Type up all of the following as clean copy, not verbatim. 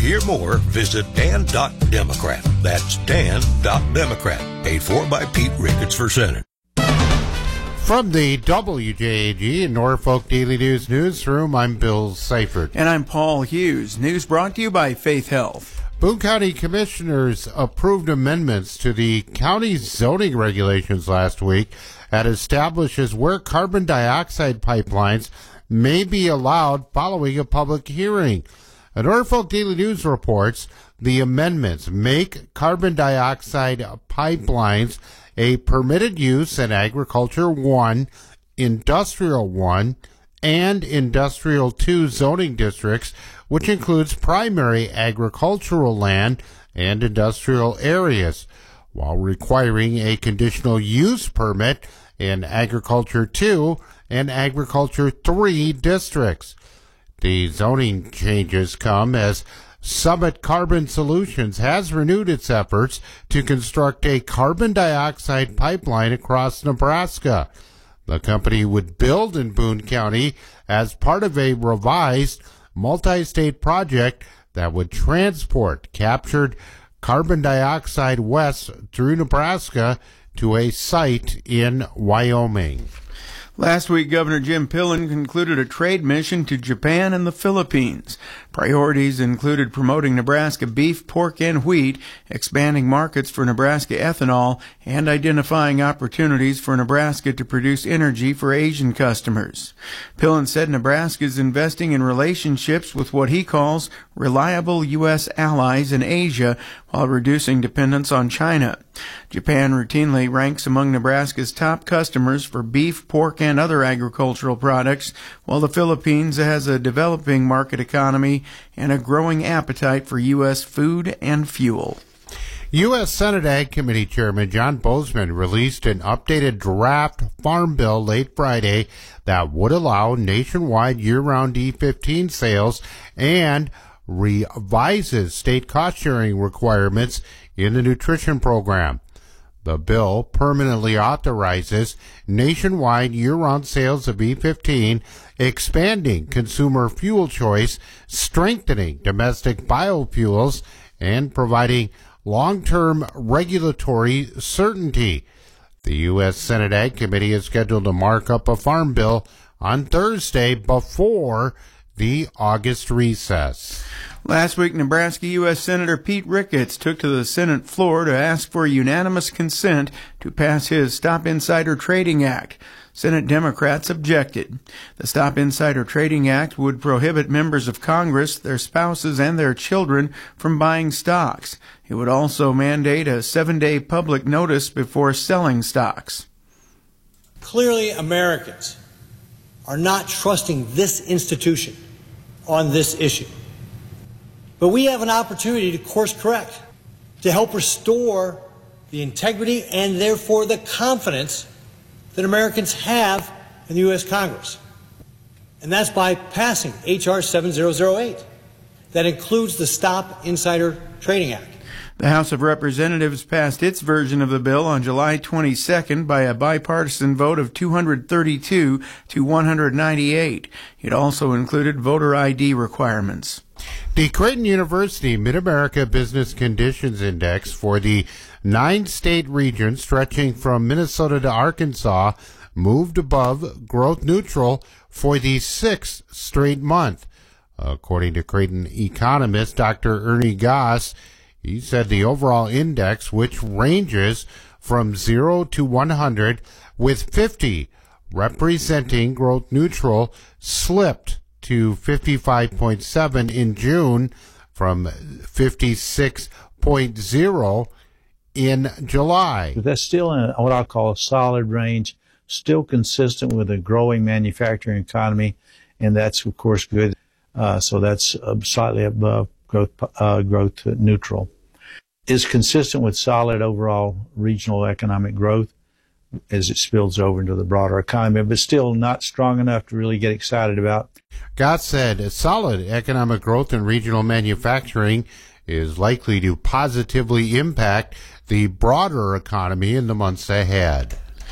hear more, visit Dan.Democrat. That's Dan.Democrat. Paid for by Pete Ricketts for Senate. From the WJAG Norfolk Daily News Newsroom, I'm Bill Seifert. And I'm Paul Hughes. News brought to you by Faith Health. Boone County Commissioners approved amendments to the county's zoning regulations last week that establishes where carbon dioxide pipelines may be allowed following a public hearing. The Norfolk Daily News reports the amendments make carbon dioxide pipelines a permitted use in Agriculture 1, Industrial 1, and Industrial 2 zoning districts, which includes primary agricultural land and industrial areas, while requiring a conditional use permit in Agriculture 2 and Agriculture 3 districts. The zoning changes come as Summit Carbon Solutions has renewed its efforts to construct a carbon dioxide pipeline across Nebraska. The company would build in Boone County as part of a revised multi-state project that would transport captured carbon dioxide west through Nebraska to a site in Wyoming. Last week, Governor Jim Pillen concluded a trade mission to Japan and the Philippines. Priorities included promoting Nebraska beef, pork, and wheat, expanding markets for Nebraska ethanol, and identifying opportunities for Nebraska to produce energy for Asian customers. Pillen said Nebraska is investing in relationships with what he calls reliable U.S. allies in Asia while reducing dependence on China. Japan routinely ranks among Nebraska's top customers for beef, pork, and other agricultural products, while the Philippines has a developing market economy and a growing appetite for U.S. food and fuel. U.S. Senate Ag Committee Chairman John Boozman released an updated draft farm bill late Friday that would allow nationwide year-round E15 sales and revises state cost-sharing requirements in the nutrition program. The bill permanently authorizes nationwide year-round sales of E15, expanding consumer fuel choice, strengthening domestic biofuels, and providing long-term regulatory certainty. The U.S. Senate Ag Committee is scheduled to mark up a farm bill on Thursday before the August recess. Last week, Nebraska U.S. Senator Pete Ricketts took to the Senate floor to ask for unanimous consent to pass his Stop Insider Trading Act. Senate Democrats objected. The Stop Insider Trading Act would prohibit members of Congress, their spouses, and their children from buying stocks. It would also mandate a 7-day public notice before selling stocks. Clearly, Americans are not trusting this institution on this issue. But we have an opportunity to course correct, to help restore the integrity and therefore the confidence that Americans have in the U.S. Congress. And that's by passing H.R. 7008. That includes the Stop Insider Trading Act. The House of Representatives passed its version of the bill on July 22nd by a bipartisan vote of 232 to 198. It also included voter ID requirements. The Creighton University Mid-America Business Conditions Index for the 9-state region stretching from Minnesota to Arkansas moved above growth neutral for the 6th straight month. According to Creighton economist Dr. Ernie Goss, he said the overall index, which ranges from 0 to 100, with 50 representing growth neutral, slipped to 55.7 in June from 56.0 in July. That's still in what I'll call a solid range, still consistent with a growing manufacturing economy, and that's, of course, good. So that's slightly above growth neutral. Is consistent with solid overall regional economic growth as it spills over into the broader economy, but still not strong enough to really get excited about. Gott said solid economic growth in regional manufacturing is likely to positively impact the broader economy in the months ahead.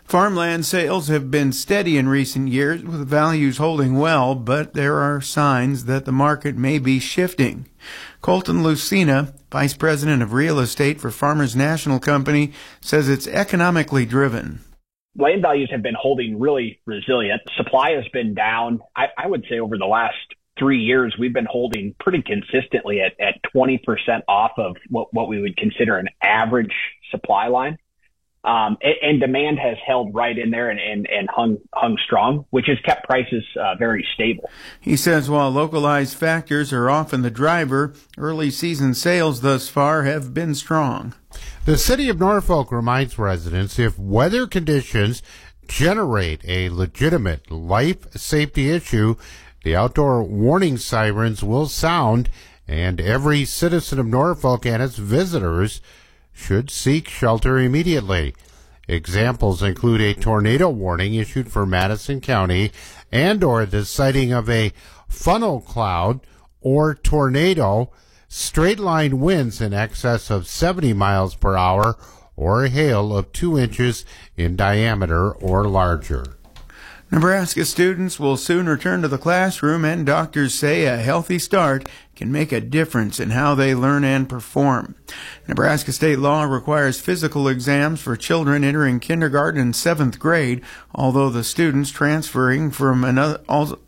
Farmland sales have been steady in recent years, with values holding well, but there are signs that the market may be shifting. Colton Lucina, Vice President of Real Estate for Farmers National Company, says it's economically driven. Land values have been holding really resilient. Supply has been down. I would say over the last 3 years, we've been holding pretty consistently at 20% off of what we would consider an average supply line. And demand has held right in there and hung strong, which has kept prices very stable. He says while localized factors are often the driver, early season sales thus far have been strong. The city of Norfolk reminds residents if weather conditions generate a legitimate life safety issue, the outdoor warning sirens will sound, and every citizen of Norfolk and its visitors should seek shelter immediately. Examples include a tornado warning issued for Madison County and/or the sighting of a funnel cloud or tornado, straight line winds in excess of 70 miles per hour, or hail of 2 inches in diameter or larger. Nebraska students will soon return to the classroom, and doctors say a healthy start can make a difference in how they learn and perform. Nebraska state law requires physical exams for children entering kindergarten and 7th grade, although the students transferring from another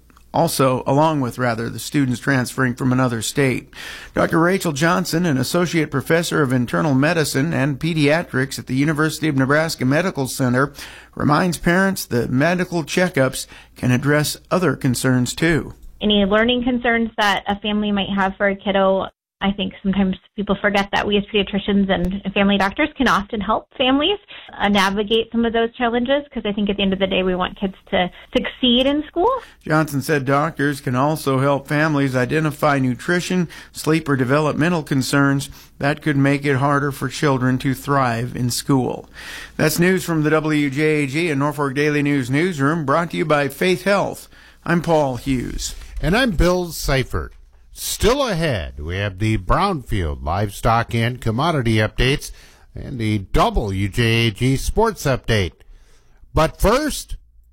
the students transferring from another state. Dr. Rachel Johnson, an associate professor of internal medicine and pediatrics at the University of Nebraska Medical Center, reminds parents that medical checkups can address other concerns too. Any learning concerns that a family might have for a kiddo, I think sometimes people forget that we as pediatricians and family doctors can often help families navigate some of those challenges, because I think at the end of the day we want kids to succeed in school. Johnson said doctors can also help families identify nutrition, sleep, or developmental concerns that could make it harder for children to thrive in school. That's news from the WJAG and Norfolk Daily News Newsroom, brought to you by Faith Health. I'm Paul Hughes. And I'm Bill Seifert. Still ahead, we have the Brownfield livestock and commodity updates and the WJAG sports update. But first,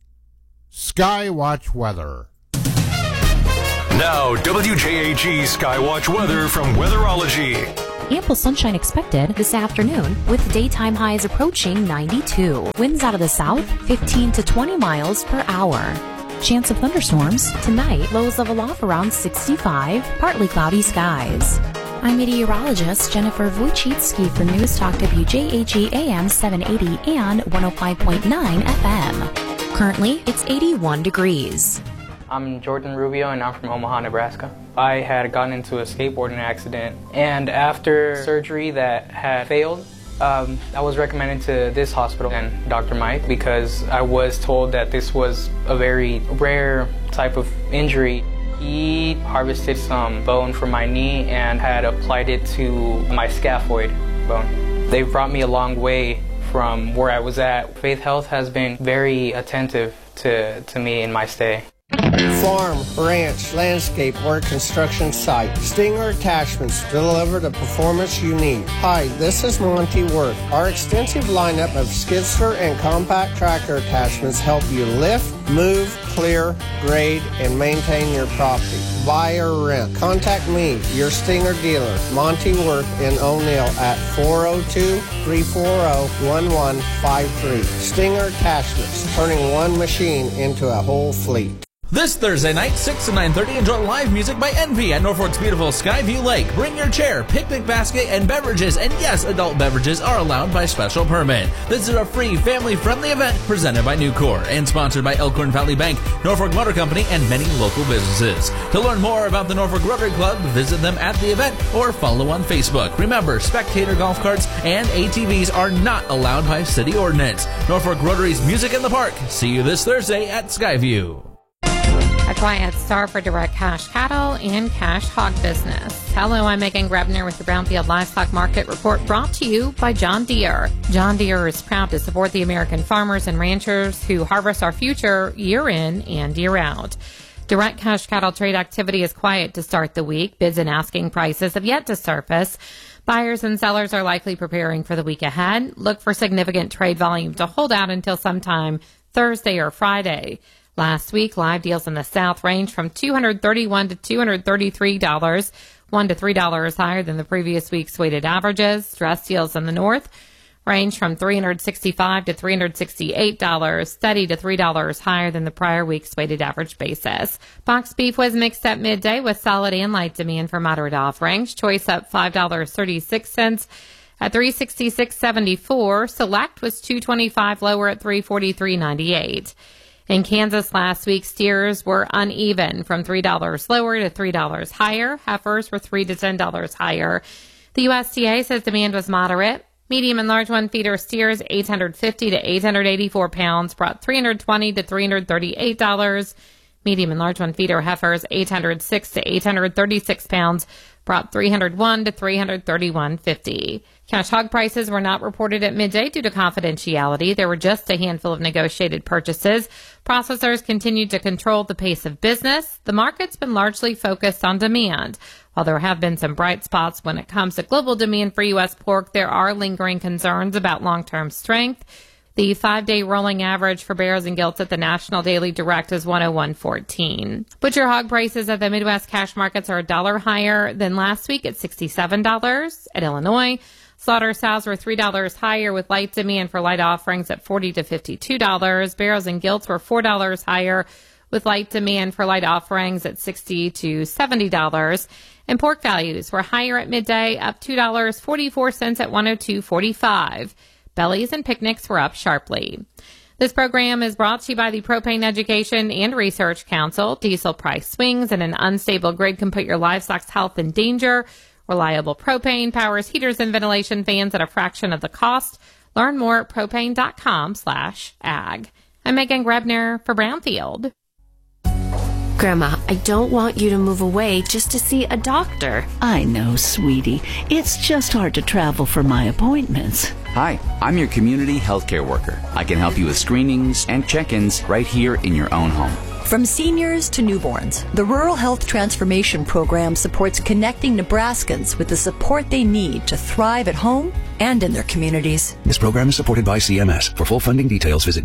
Skywatch weather. Now, WJAG Skywatch weather from Weatherology. Ample sunshine expected this afternoon with daytime highs approaching 92. Winds out of the south, 15 to 20 miles per hour. Chance of thunderstorms tonight, lows level off around 65, partly cloudy skies. I'm meteorologist Jennifer Wojcicki for News Talk WJAG AM 780 and 105.9 FM. Currently, it's 81 degrees. I'm Jordan Rubio, and I'm from Omaha, Nebraska. I had gotten into a skateboarding accident, and after surgery that had failed, I was recommended to this hospital and Dr. Mike because I was told that this was a very rare type of injury. He harvested some bone from my knee and had applied it to my scaphoid bone. They've brought me a long way from where I was at. Faith Health has been very attentive to me in my stay. Farm, ranch, landscape, or construction site. Stinger Attachments deliver the performance you need. Hi, this is Monty Worth. Our extensive lineup of skidster and compact tractor attachments help you lift, move, clear, grade, and maintain your property. Buy or rent. Contact me, your Stinger dealer, Monty Worth in O'Neill at 402-340-1153. Stinger Attachments, turning one machine into a whole fleet. This Thursday night, 6 to 9:30, enjoy live music by Envy at Norfolk's beautiful Skyview Lake. Bring your chair, picnic basket, and beverages. And yes, adult beverages are allowed by special permit. This is a free, family-friendly event presented by Nucor and sponsored by Elkhorn Valley Bank, Norfolk Motor Company, and many local businesses. To learn more about the Norfolk Rotary Club, visit them at the event or follow on Facebook. Remember, spectator golf carts and ATVs are not allowed by city ordinance. Norfolk Rotary's Music in the Park. See you this Thursday at Skyview. A client star for direct cash cattle and cash hog business. Hello, I'm Megan Grebner with the Brownfield Livestock Market Report, brought to you by John Deere. John Deere is proud to support the American farmers and ranchers who harvest our future year in and year out. Direct cash cattle trade activity is quiet to start the week. Bids and asking prices have yet to surface. Buyers and sellers are likely preparing for the week ahead. Look for significant trade volume to hold out until sometime Thursday or Friday. Last week, live deals in the South ranged from $231 to $233, $1 to $3 higher than the previous week's weighted averages. Dress deals in the North ranged from $365 to $368, steady to $3 higher than the prior week's weighted average basis. Box beef was mixed at midday with solid and light demand for moderate offerings. Choice up $5.36 at $366.74. Select was $2.25 lower at $343.98. In Kansas last week, steers were uneven from $3 lower to $3 higher. Heifers were $3 to $10 higher. The USDA says demand was moderate. Medium and large one feeder steers 850 to 884 pounds brought $320 to $338. Medium and large one feeder heifers 806 to 836 pounds brought $301 to $331.50. Cash hog prices were not reported at midday due to confidentiality. There were just a handful of negotiated purchases. Processors continued to control the pace of business. The market's been largely focused on demand. While there have been some bright spots when it comes to global demand for U.S. pork, there are lingering concerns about long-term strength. The 5-day rolling average for barrows and gilts at the National Daily Direct is 101.14. Butcher hog prices at the Midwest cash markets are $1 higher than last week at $67. At Illinois, slaughter sows were $3 higher with light demand for light offerings at $40 to $52. Barrows and gilts were $4 higher with light demand for light offerings at $60 to $70. And pork values were higher at midday, up $2.44 at $102.45. Bellies and picnics were up sharply. This program is brought to you by the Propane Education and Research Council. Diesel price swings and an unstable grid can put your livestock's health in danger. Reliable propane powers heaters and ventilation fans at a fraction of the cost. Learn more at propane.com/ag. I'm Megan Grebner for Brownfield. Grandma, I don't want you to move away just to see a doctor. I know, sweetie. It's just hard to travel for my appointments. Hi, I'm your community healthcare worker. I can help you with screenings and check-ins right here in your own home. From seniors to newborns, the Rural Health Transformation Program supports connecting Nebraskans with the support they need to thrive at home and in their communities. This program is supported by CMS. For full funding details, visit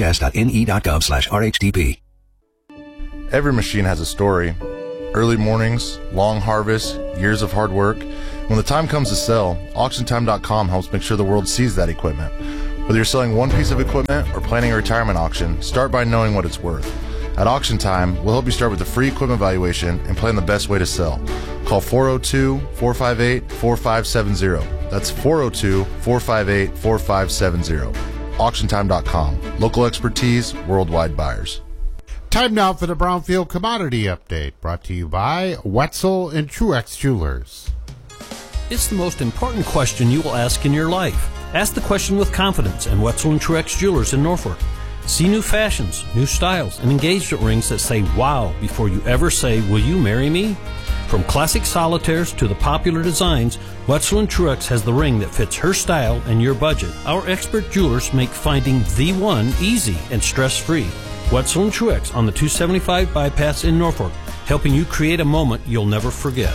dhhs.ne.gov/RHTP. Every machine has a story. Early mornings, long harvests, years of hard work. When the time comes to sell, AuctionTime.com helps make sure the world sees that equipment. Whether you're selling one piece of equipment or planning a retirement auction, start by knowing what it's worth. At Auction Time, we'll help you start with a free equipment valuation and plan the best way to sell. Call 402-458-4570. That's 402-458-4570. AuctionTime.com. Local expertise, worldwide buyers. Time now for the Brownfield Commodity Update, brought to you by Wetzel and Truex Jewelers. It's the most important question you will ask in your life. Ask the question with confidence at Wetzel and Truex Jewelers in Norfolk. See new fashions, new styles, and engagement rings that say wow before you ever say, will you marry me? From classic solitaires to the popular designs, Wetzel and Truex has the ring that fits her style and your budget. Our expert jewelers make finding the one easy and stress-free. Wetzel and Truex on the 275 bypass in Norfolk, helping you create a moment you'll never forget.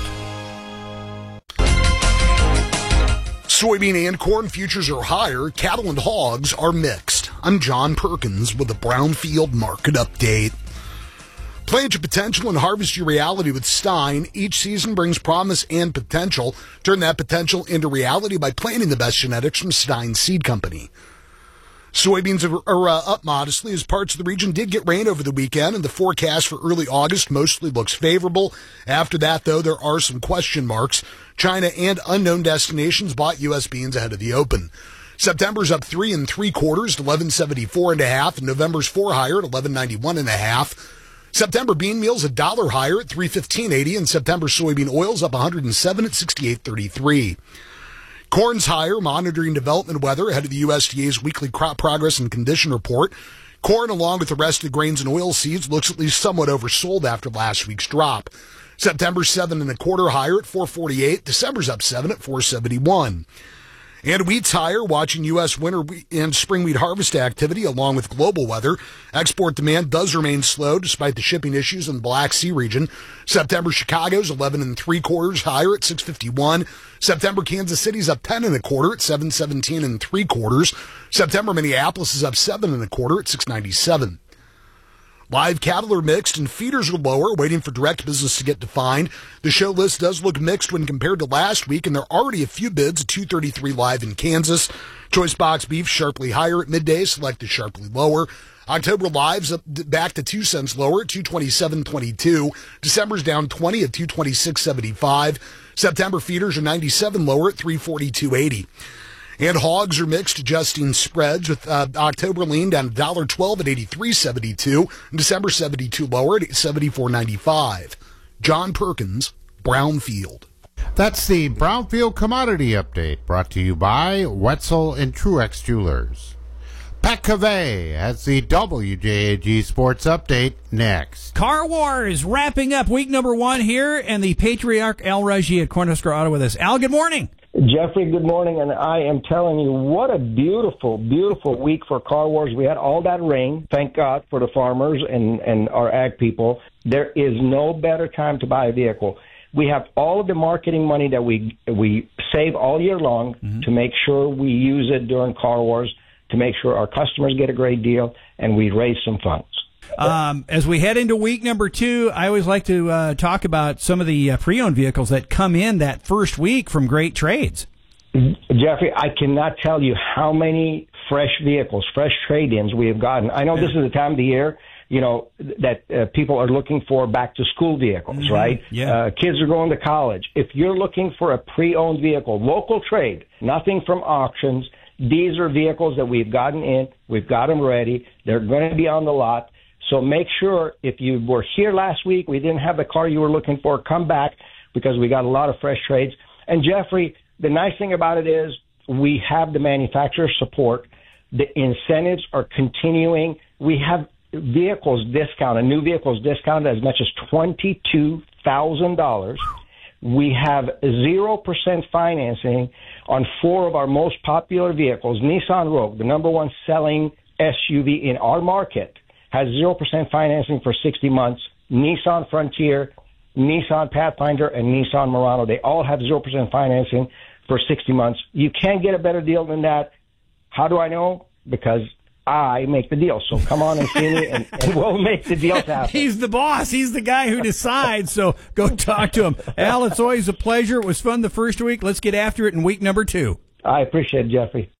Soybean and corn futures are higher, cattle and hogs are mixed. I'm John Perkins with the Brownfield Market Update. Plant your potential and harvest your reality with Stein. Each season brings promise and potential. Turn that potential into reality by planting the best genetics from Stein Seed Company. Soybeans are up modestly as parts of the region did get rain over the weekend, and the forecast for early August mostly looks favorable. After that, though, there are some question marks. China and unknown destinations bought U.S. beans ahead of the open. September's up 3 3/4 to 11.74.5, and November's 4 higher at 11.91.5. September bean meal's $1 higher at 3.15.80, and September soybean oil's up 107 at 68.33. Corn's higher, monitoring development weather ahead of the USDA's weekly crop progress and condition report. Corn, along with the rest of the grains and oilseeds, looks at least somewhat oversold after last week's drop. September's 7 1/4 higher at 4.48. December's up 7 at 4.71. And wheat's higher, watching U.S. winter and spring wheat harvest activity along with global weather. Export demand does remain slow despite the shipping issues in the Black Sea region. September Chicago's 11 3/4 higher at 651. September Kansas City's up 10 1/4 at 717 3/4. September Minneapolis is up 7 1/4 at 697. Live cattle are mixed and feeders are lower, waiting for direct business to get defined. The show list does look mixed when compared to last week, and there are already a few bids at 233 live in Kansas. Choice box beef sharply higher at midday, selected sharply lower. October lives up back to 2 cents lower at 227.22. December's down 20 at 226.75. September feeders are 97 lower at 342.80. And hogs are mixed, adjusting spreads with October lean down $1.12 at 83.72, and December 72 lower at 74.95. John Perkins, Brownfield. That's the Brownfield Commodity Update, brought to you by Wetzel and Truex Jewelers. Pat Cavey has the WJAG Sports Update next. Car Wars wrapping up week number 1 here, and the Patriarch Al Raji at Cornerstone Auto with us. Al, good morning. Jeffrey, good morning, and I am telling you, what a beautiful, beautiful week for Car Wars. We had all that rain, thank God for the farmers and our ag people. There is no better time to buy a vehicle. We have all of the marketing money that we save all year long to make sure we use it during Car Wars, to make sure our customers get a great deal, and we raise some funds. As we head into week number 2, I always like to talk about some of the pre-owned vehicles that come in that first week from great trades. Jeffrey, I cannot tell you how many fresh vehicles, fresh trade-ins we have gotten. I know this is the time of the year, that people are looking for back-to-school vehicles, right? Yeah. Kids are going to college. If you're looking for a pre-owned vehicle, local trade, nothing from auctions, these are vehicles that we've gotten in. We've got them ready. They're going to be on the lot. So make sure if you were here last week, we didn't have the car you were looking for, come back because we got a lot of fresh trades. And Jeffrey, the nice thing about it is we have the manufacturer support. The incentives are continuing. We have vehicles discounted, new vehicles discounted as much as $22,000. We have 0% financing on 4 of our most popular vehicles. Nissan Rogue, the number 1 selling SUV in our market, has 0% financing for 60 months. Nissan Frontier, Nissan Pathfinder, and Nissan Murano, they all have 0% financing for 60 months. You can't get a better deal than that. How do I know? Because I make the deal. So come on and see me, and we'll make the deals happen. He's the boss. He's the guy who decides, so go talk to him. Al, it's always a pleasure. It was fun the first week. Let's get after it in week number 2. I appreciate it, Jeffrey.